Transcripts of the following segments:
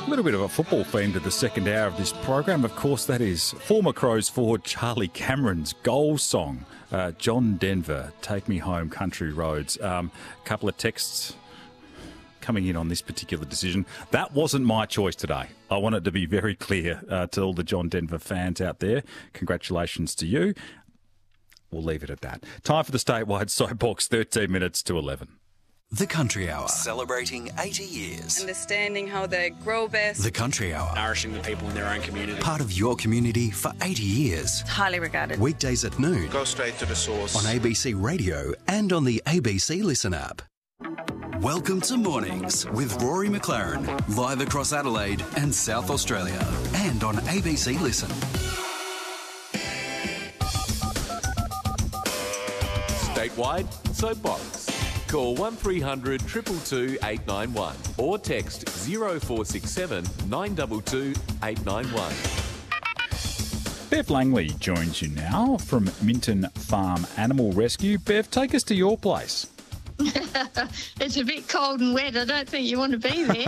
little bit of a football theme to the second hour of this program. Of course, that is former Crows forward Charlie Cameron's goal song, John Denver, Take Me Home Country Roads. Couple of texts coming in on this particular decision. That wasn't my choice today. I want it to be very clear to all the John Denver fans out there. Congratulations to you. We'll leave it at that. Time for the statewide soapbox, 13 minutes to 11. The Country Hour, celebrating 80 years. Understanding how they grow best. The Country Hour, nourishing the people in their own community. part of your community for 80 years. Highly regarded. Weekdays at noon. Go straight to the source. On ABC Radio and on the ABC Listen app. Welcome to Mornings with Rory McLaren, live across Adelaide and South Australia, and on ABC Listen. Statewide Soapbox. Call 1300 222 891 or text 0467 922 891. Bev Langley joins you now from Minton Farm Animal Rescue. Bev, take us to your place. It's a bit cold and wet. I don't think you want to be there.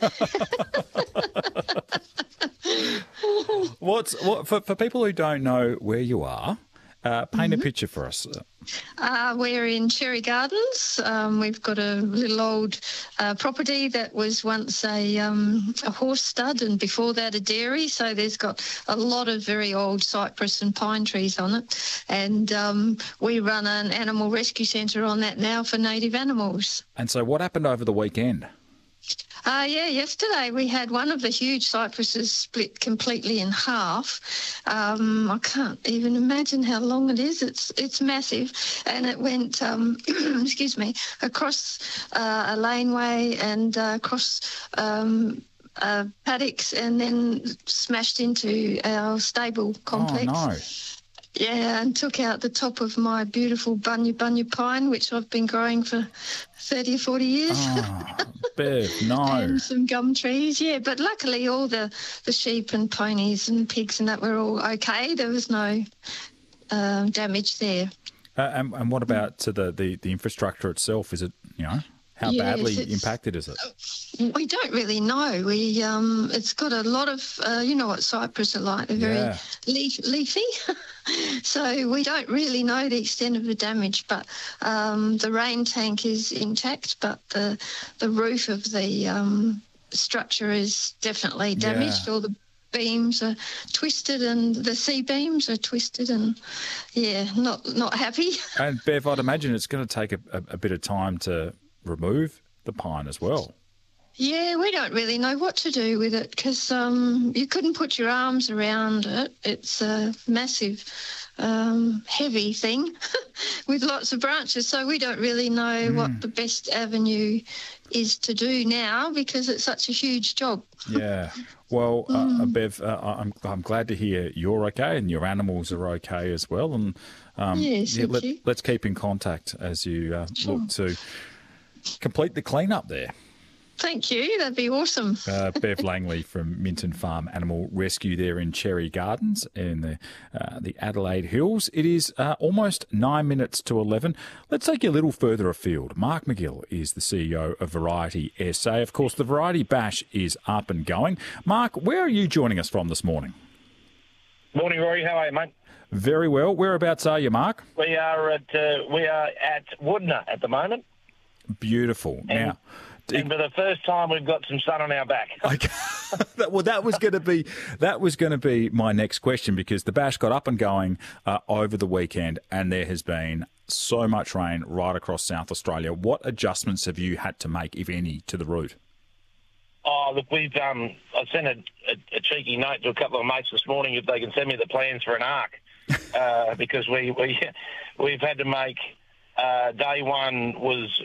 For people who don't know where you are, paint a picture for us. We're in Cherry Gardens. We've got a little old property that was once a horse stud, and before that a dairy. So there's got a lot of very old cypress and pine trees on it. And we run an animal rescue centre on that now for native animals. And so what happened over the weekend? Yesterday we had one of the huge cypresses split completely in half. I can't even imagine how long it is. It's massive, and it went, across a laneway and across paddocks, and then smashed into our stable complex. Oh, no. Yeah, and took out the top of my beautiful bunya pine, which I've been growing for 30 or 40 years. Oh, Bev, no. And some gum trees, yeah. But luckily all the sheep and ponies and pigs and that were all okay. There was no damage there. And what about to the infrastructure itself? Is it, how badly impacted is it? We don't really know. It's got a lot of, what cypress are like. They're very leafy. So we don't really know the extent of the damage, but the rain tank is intact, but the roof of the structure is definitely damaged. Yeah. All the beams are twisted, and the C-beams are twisted, and, not happy. And, Bev, I'd imagine it's going to take a bit of time to remove the pine as well. Yeah, we don't really know what to do with it because you couldn't put your arms around it. It's a massive, heavy thing with lots of branches, so we don't really know what the best avenue is to do now because it's such a huge job. Yeah. Well, Bev, I'm glad to hear you're okay and your animals are okay as well. And let's keep in contact as you look to complete the clean-up there. Thank you. That'd be awesome. Bev Langley from Minton Farm Animal Rescue there in Cherry Gardens in the Adelaide Hills. It is almost 9 minutes to 11. Let's take you a little further afield. Mark McGill is the CEO of Variety SA. Of course, the Variety Bash is up and going. Mark, where are you joining us from this morning? Morning, Rory. How are you, mate? Very well. Whereabouts are you, Mark? We are at Woodner at the moment. Beautiful. And for the first time, we've got some sun on our back. Okay. Well, that was going to be my next question, because the bash got up and going over the weekend, and there has been so much rain right across South Australia. What adjustments have you had to make, if any, to the route? Oh, look, I sent a cheeky note to a couple of mates this morning if they can send me the plans for an arc, because we've had to make. Day one was